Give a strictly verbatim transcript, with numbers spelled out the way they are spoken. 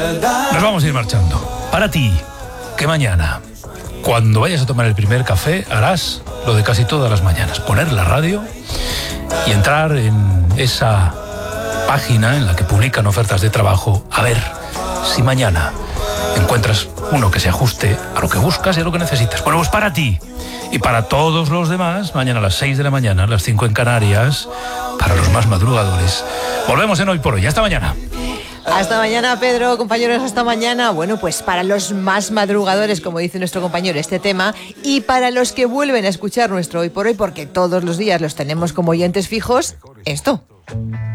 Nos vamos a ir marchando. Para ti, que mañana, cuando vayas a tomar el primer café, harás lo de casi todas las mañanas: poner la radio y entrar en esa página en la que publican ofertas de trabajo, a ver si mañana encuentras uno que se ajuste a lo que buscas y a lo que necesitas. Bueno, pues para ti y para todos los demás, mañana a las seis de la mañana, a las cinco en Canarias, para los más madrugadores. Volvemos en Hoy por Hoy. Hasta mañana. Hasta mañana, Pedro, compañeros, hasta mañana. Bueno, pues para los más madrugadores, como dice nuestro compañero, este tema, y para los que vuelven a escuchar nuestro Hoy por Hoy, porque todos los días los tenemos como oyentes fijos, esto.